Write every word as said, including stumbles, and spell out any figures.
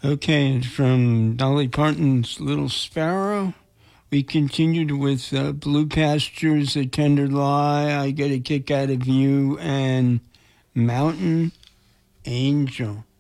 Okay, and from Dolly Parton's Little Sparrow, we continued with uh, Blue Pastures, A Tender Lie, I Get a Kick Out of You, and Mountain Angel.